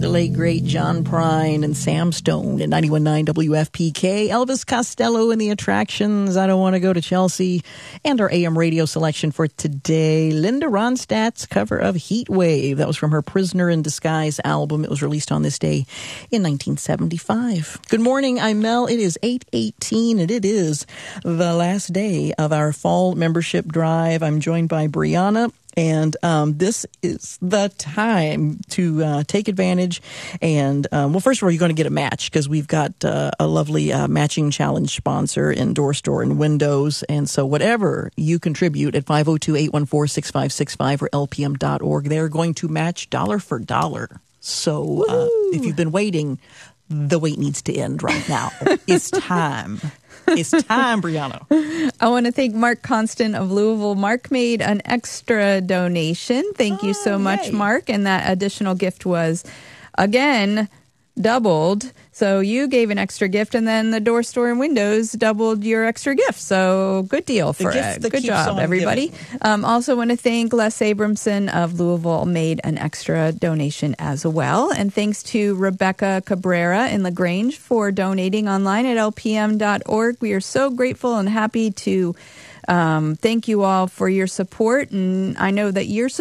The late, great John Prine and Sam Stone at 91.9 WFPK. Elvis Costello and the Attractions, I Don't Want to Go to Chelsea. And our AM radio selection for today, Linda Ronstadt's cover of Heat Wave. That was from her Prisoner in Disguise album. It was released on this day in 1975. Good morning, I'm Mel. It is 8:18 and it is the last day of our fall membership drive. I'm joined by Brianna. And this is the time to take advantage. And, well, first of all, you're going to get a match because we've got a lovely matching challenge sponsor in Door Store and Windows. And so whatever you contribute at 502-814-6565 or lpm.org, they're going to match dollar for dollar. So if you've been waiting, the wait needs to end right now. It's time. It's time, Brianna. I want to thank Mark Constant of Louisville. Mark made an extra donation. Thank you so much, Mark. And that additional gift was, again, doubled. So you gave an extra gift, and then the Door Store and Windows doubled your extra gift. So good deal for it. Good job, everybody. Also want to thank Les Abramson of Louisville, made an extra donation as well. And thanks to Rebecca Cabrera in LaGrange for donating online at lpm.org. We are so grateful and happy to thank you all for your support. And I know that your support